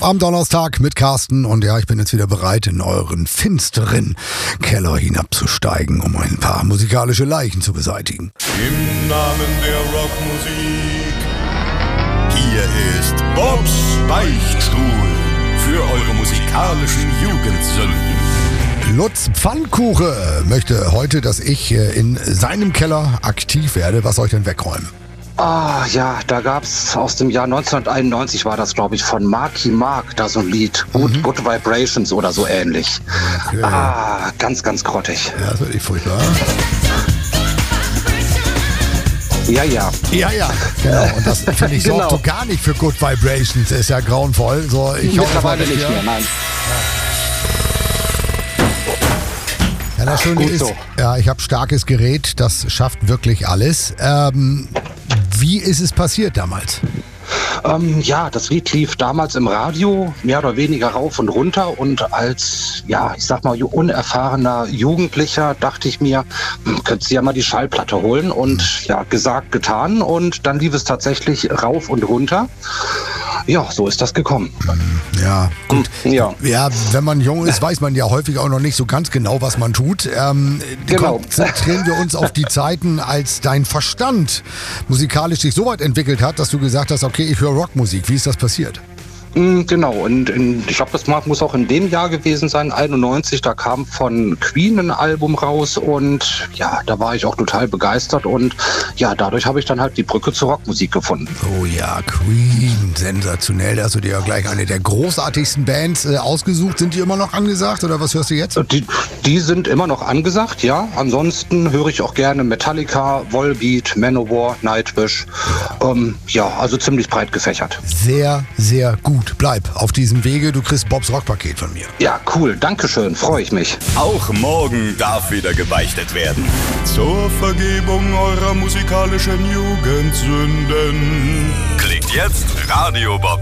Bob am Donnerstag mit Carsten und ja, ich bin jetzt wieder bereit, in euren finsteren Keller hinabzusteigen, um ein paar musikalische Leichen zu beseitigen. Im Namen der Rockmusik, hier ist Bobs Beichtstuhl für eure musikalischen Jugendsünden. Lutz Pfannkuche möchte heute, dass ich in seinem Keller aktiv werde. Was soll ich denn wegräumen? Ah, ja, da gab's aus dem Jahr 1991 war das, glaube ich, von Marky Mark, da so ein Lied. Good Vibrations oder so ähnlich. Okay. Ah, ganz, ganz grottig. Ja, das wird nicht furchtbar. Ja, ja. Ja, genau. Und das, finde ich, sorgt Genau. so gar nicht für Good Vibrations. Ist ja grauenvoll. So, ich hau das mal Mittlerweile weg nicht hier. mehr, nein. Ja, das Schöne Gut ist, so. ja, ich habe starkes Gerät, das schafft wirklich alles. Wie ist es passiert damals? Ja, das Lied lief damals im Radio, mehr oder weniger rauf und runter. Und als, ja, ich sag mal, unerfahrener Jugendlicher dachte ich mir, könntest du ja mal die Schallplatte holen. Und ja, gesagt, getan. Und dann lief es tatsächlich rauf und runter. Ja, so ist das gekommen. Ja, gut. Ja. Ja, wenn man jung ist, weiß man ja häufig auch noch nicht so ganz genau, was man tut. Genau. Konzentrieren wir uns auf die Zeiten, als dein Verstand musikalisch sich so weit entwickelt hat, dass du gesagt hast, okay, ich höre Rockmusik. Wie ist das passiert? Genau, und ich glaube, das muss auch in dem Jahr gewesen sein, 91, da kam von Queen ein Album raus und ja, da war ich auch total begeistert und ja, dadurch habe ich dann halt die Brücke zur Rockmusik gefunden. Oh ja, Queen, sensationell. Da hast du dir ja gleich eine der großartigsten Bands ausgesucht. Sind die immer noch angesagt oder was hörst du jetzt? Die sind immer noch angesagt, ja. Ansonsten höre ich auch gerne Metallica, Volbeat, Manowar, Nightwish. Ja, also ziemlich breit gefächert. Sehr, sehr gut. Bleib auf diesem Wege. Du kriegst Bobs Rockpaket von mir. Ja, cool, dankeschön, freue ich mich. Auch morgen darf wieder gebeichtet werden. Zur Vergebung eurer musikalischen Jugendsünden. Klickt jetzt radiobob.de.